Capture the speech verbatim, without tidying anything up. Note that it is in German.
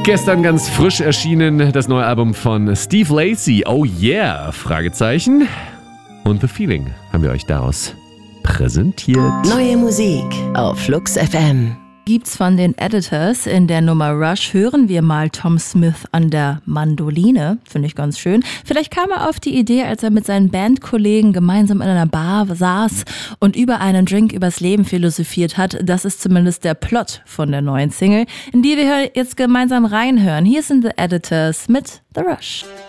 Gestern ganz frisch erschienen das neue Album von Steve Lacy. Oh yeah, Fragezeichen. Und The Feeling haben wir euch daraus präsentiert. Neue Musik auf Flux F M. Gibt's von den Editors. In der Nummer Rush hören wir mal Tom Smith an der Mandoline. Finde ich ganz schön. Vielleicht kam er auf die Idee, als er mit seinen Bandkollegen gemeinsam in einer Bar saß und über einen Drink übers Leben philosophiert hat. Das ist zumindest der Plot von der neuen Single, in die wir jetzt gemeinsam reinhören. Hier sind The Editors mit The Rush.